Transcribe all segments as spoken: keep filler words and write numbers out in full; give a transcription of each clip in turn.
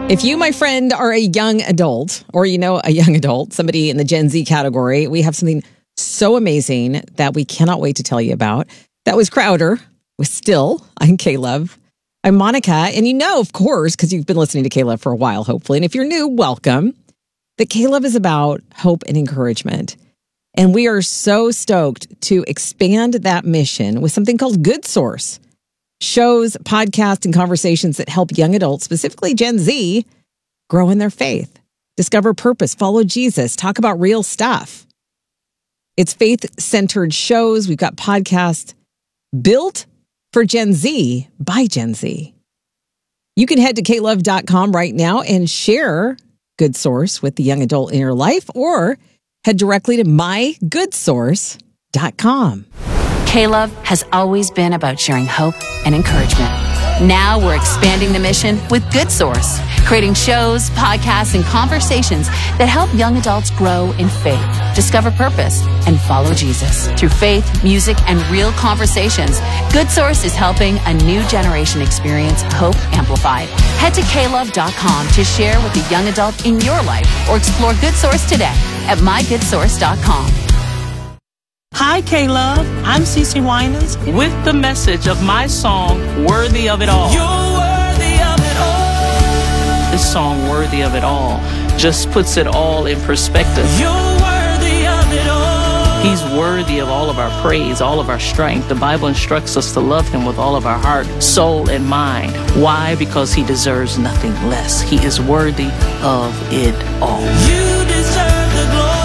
If you, my friend, are a young adult, or you know a young adult, somebody in the Gen Z category, we have something so amazing that we cannot wait to tell you about. That was Crowder with Still. I'm K-Love. I'm Monica. And you know, of course, because you've been listening to K-Love for a while, hopefully. And if you're new, welcome. That K-Love is about hope and encouragement. And we are so stoked to expand that mission with something called Good Source. Shows, podcasts, and conversations that help young adults, specifically Gen Z, grow in their faith, discover purpose, follow Jesus, talk about real stuff. It's faith-centered shows. We've got podcasts built for Gen Z by Gen Z. You can head to K love dot com right now and share Good Source with the young adult in your life, or head directly to my good source dot com. K-Love has always been about sharing hope and encouragement. Now we're expanding the mission with Good Source, creating shows, podcasts, and conversations that help young adults grow in faith, discover purpose, and follow Jesus. Through faith, music, and real conversations, Good Source is helping a new generation experience hope amplified. Head to K love dot com to share with a young adult in your life, or explore Good Source today at my good source dot com. Hi, K-Love. I'm Cece Winans with the message of my song, Worthy of It All. You're worthy of it all. This song, Worthy of It All, just puts it all in perspective. You're worthy of it all. He's worthy of all of our praise, all of our strength. The Bible instructs us to love him with all of our heart, soul, and mind. Why? Because he deserves nothing less. He is worthy of it all. You deserve the glory.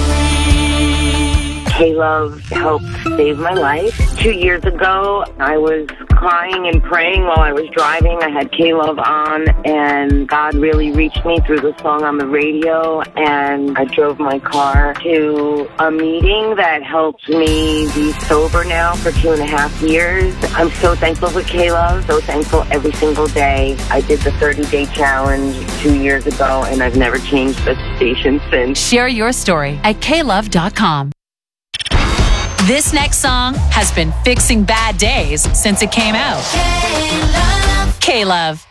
K-Love helped save my life. Two years ago, I was crying and praying while I was driving. I had K-Love on, and God really reached me through the song on the radio, and I drove my car to a meeting that helped me be sober now for two and a half years. I'm so thankful for K-Love, so thankful every single day. I did the thirty-day challenge two years ago, and I've never changed the station since. Share your story at K love dot com. This next song has been fixing bad days since it came out. K-Love. K-Love.